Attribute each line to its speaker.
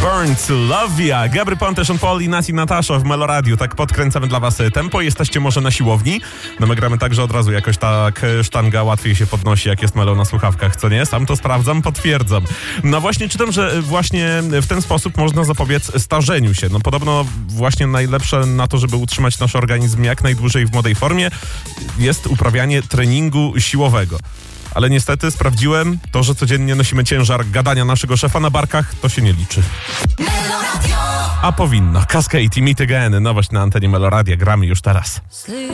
Speaker 1: Burn to Love Ya. Gabry Ponte, Sean Paul i Nati Natasza w Meloradiu. Tak podkręcamy dla was tempo. Jesteście może na siłowni. No my gramy tak, że od razu jakoś tak sztanga łatwiej się podnosi, jak jest melo na słuchawkach, co nie? Sam to sprawdzam, potwierdzam. No właśnie czytam, że właśnie w ten sposób można zapobiec starzeniu się. No podobno właśnie najlepsze na to, żeby utrzymać nasz organizm jak najdłużej w młodej formie, jest uprawianie treningu siłowego. Ale niestety sprawdziłem, to, że codziennie nosimy ciężar gadania naszego szefa na barkach, to się nie liczy. A powinno. Cascade i Meet Again. Nowość na antenie Meloradia. Gramy już teraz.